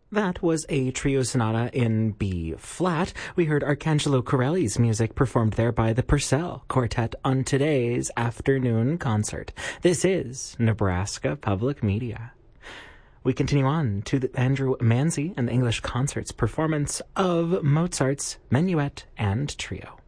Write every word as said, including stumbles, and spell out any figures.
That was a trio sonata in B flat. We heard Arcangelo Corelli's music performed there by the Purcell Quartet on today's afternoon concert. This is Nebraska Public Media. We continue on to the Andrew Manzi and the English Concert's performance of Mozart's Minuet and Trio.